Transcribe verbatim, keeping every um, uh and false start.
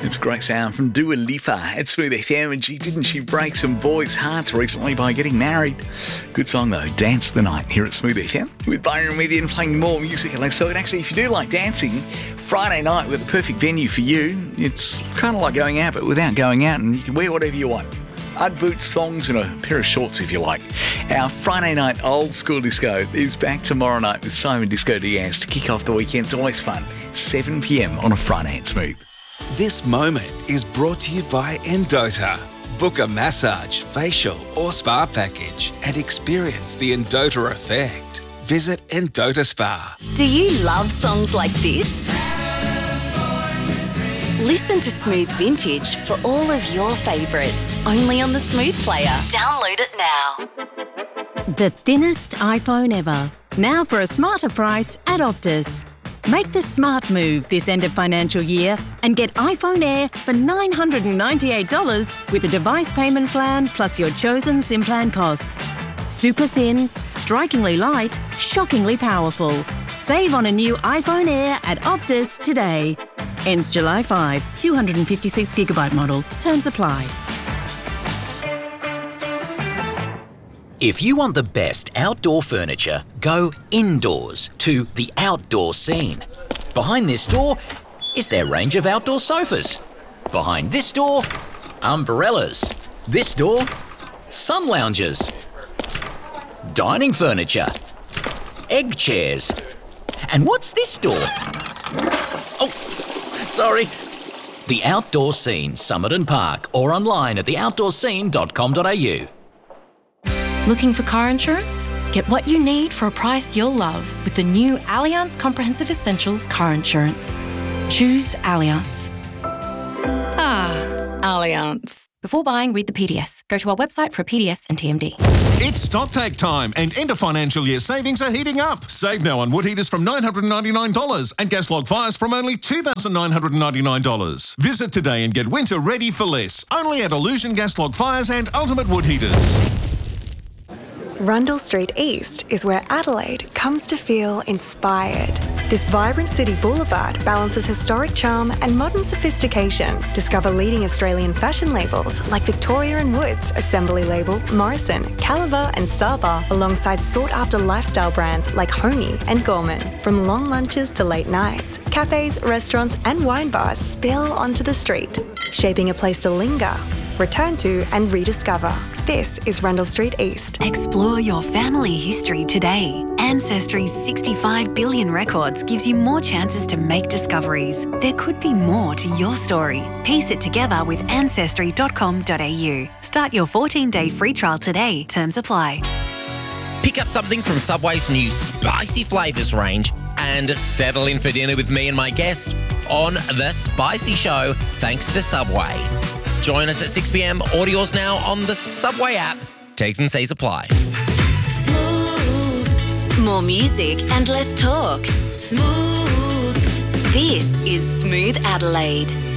It's a great sound from Dua Lipa at Smooth F M, and gee, didn't she break some boys' hearts recently by getting married? Good song though, Dance the Night here at Smooth F M with Byron Median playing more music. And so, and actually, if you do like dancing, Friday night we're the perfect venue for you. It's kind of like going out, but without going out, and you can wear whatever you want. Ud boots, thongs, and a pair of shorts if you like. Our Friday night old school disco is back tomorrow night with Simon Disco Diaz to kick off the weekend. It's always fun. seven p.m. on a Friday at Smooth. This moment is brought to you by Endota. Book a massage, facial or spa package and experience the Endota effect. Visit Endota Spa. Do you love songs like this? Listen to Smooth Vintage for all of your favourites, only on the Smooth Player. Download it now. The thinnest iPhone ever. Now for a smarter price at Optus. Make the smart move this end of financial year and get iPhone Air for nine hundred ninety-eight dollars with a device payment plan plus your chosen SIM plan costs. Super thin, strikingly light, shockingly powerful. Save on a new iPhone Air at Optus today. Ends July fifth, two hundred fifty-six gigabyte model. Terms apply. If you want the best outdoor furniture, go indoors to The Outdoor Scene. Behind this door is their range of outdoor sofas. Behind this door, umbrellas. This door, sun lounges. Dining furniture. Egg chairs. And what's this door? Oh, sorry. The Outdoor Scene, Somerton Park, or online at the outdoor scene dot com dot a u. Looking for car insurance? Get what you need for a price you'll love with the new Allianz Comprehensive Essentials car insurance. Choose Allianz. Ah, Allianz. Before buying, read the P D S. Go to our website for a P D S and T M D. It's stock take time and end of financial year savings are heating up. Save now on wood heaters from nine hundred ninety-nine dollars and gas log fires from only two thousand nine hundred ninety-nine dollars. Visit today and get winter ready for less. Only at Illusion Gas Log Fires and Ultimate Wood Heaters. Rundle Street East is where Adelaide comes to feel inspired. This vibrant city boulevard balances historic charm and modern sophistication. Discover leading Australian fashion labels like Victoria and Woods, Assembly Label, Morrison, Caliber and Saba, alongside sought-after lifestyle brands like Homey and Gorman. From long lunches to late nights, cafes, restaurants and wine bars spill onto the street, shaping a place to linger, return to and rediscover. This is Rundle Street East. Explore your family history today. Ancestry's sixty-five billion records gives you more chances to make discoveries. There could be more to your story. Piece it together with ancestry dot com dot a u. Start your fourteen-day free trial today. Terms apply. Pick up something from Subway's new spicy flavours range and settle in for dinner with me and my guest on The Spicy Show, thanks to Subway. Join us at six p.m. Audio's now on the Subway app. T's and C's apply. Smooth. More music and less talk. Smooth. This is Smooth Adelaide.